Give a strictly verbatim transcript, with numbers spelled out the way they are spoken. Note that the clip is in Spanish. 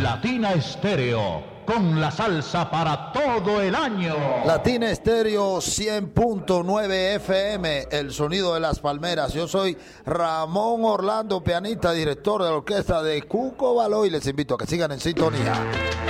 Latina Estéreo, con la salsa para todo el año. Latina Estéreo cien punto nueve F M, el sonido de las palmeras. Yo soy Ramón Orlando, pianista, director de la orquesta de Cuco Baló, y les invito a que sigan en sintonía.